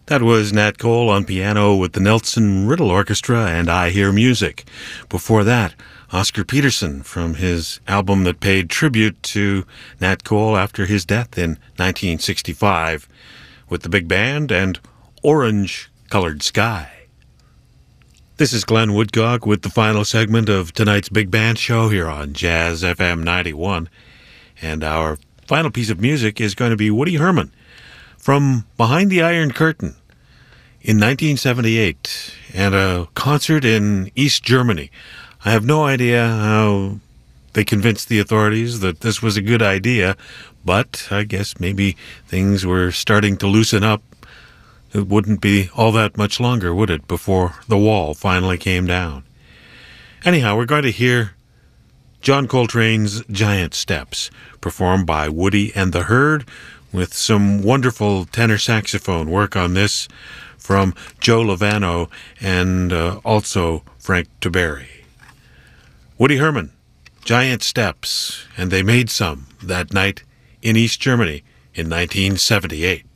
That was Nat Cole on piano with the Nelson Riddle Orchestra and I Hear Music. Before that, Oscar Peterson from his album that paid tribute to Nat Cole after his death in 1965 with the big band and Orange Colored Sky. This is Glenn Woodcock with the final segment of tonight's Big Band Show here on Jazz FM 91. And our final piece of music is going to be Woody Herman from Behind the Iron Curtain in 1978 and a concert in East Germany. I have no idea how they convinced the authorities that this was a good idea, but I guess maybe things were starting to loosen up. It wouldn't be all that much longer, would it, before the wall finally came down. Anyhow, we're going to hear John Coltrane's Giant Steps, performed by Woody and the Herd, with some wonderful tenor saxophone work on this from Joe Lovano and also Frank Tiberi. Woody Herman, Giant Steps, and they made some that night in East Germany in 1978.